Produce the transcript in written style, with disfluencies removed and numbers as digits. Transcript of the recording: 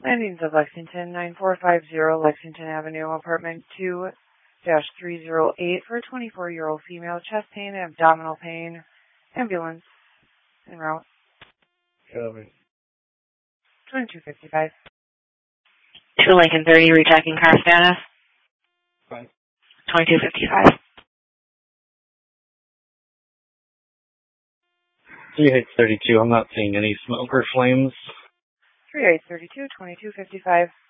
Landings of Lexington, 9450 Lexington Avenue, apartment 2-308 for a 24-year-old female, chest pain and abdominal pain. Ambulance en route. Copy. 2255. 2 Lincoln 30, rechecking car status. Fine. 2255. 3832, I'm not seeing any smoke or flames. 3832, 2255.